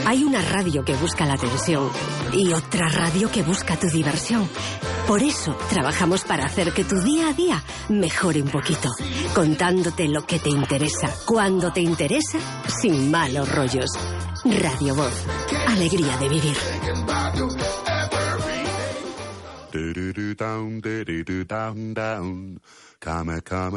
Hay una radio que busca la atención y otra radio que busca tu diversión. Por eso trabajamos para hacer que tu día a día mejore un poquito, contándote lo que te interesa, cuando te interesa, sin malos rollos. Radio Voz, alegría de vivir.